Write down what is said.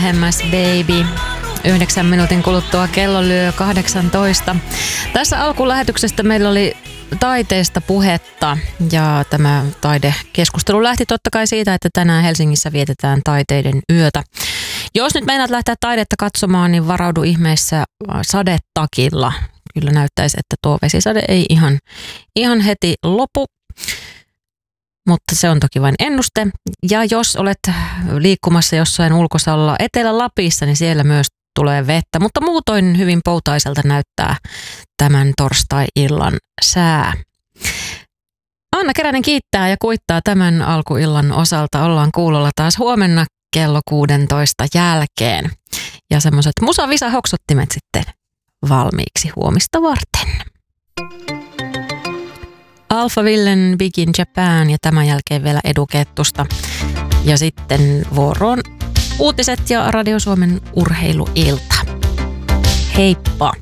Hemmäs baby. 9 minuutin kuluttua kello lyö 18. Tässä alkulähetyksestä meillä oli taiteesta puhetta ja tämä taidekeskustelu lähti totta kai siitä, että tänään Helsingissä vietetään taiteiden yötä. Jos nyt meinaat lähteä taidetta katsomaan, niin varaudu ihmeessä sadetakilla. Kyllä näyttäisi, että tuo vesisade ei ihan heti lopu, mutta se on toki vain ennuste. Ja jos olet liikkumassa jossain ulkosalla Etelä-Lapissa, niin siellä myös tulee vettä, mutta muutoin hyvin poutaiselta näyttää tämän torstai-illan sää. Anna Keränen kiittää ja kuittaa tämän alkuillan osalta. Ollaan kuulolla taas huomenna kello 16 jälkeen. Ja semmoiset musavisa-hoksottimet sitten valmiiksi huomista varten. Alphavillen Big in Japan ja tämän jälkeen vielä Edu Kettusta. Ja sitten vuoroon uutiset ja Radio Suomen urheiluilta. Heippa!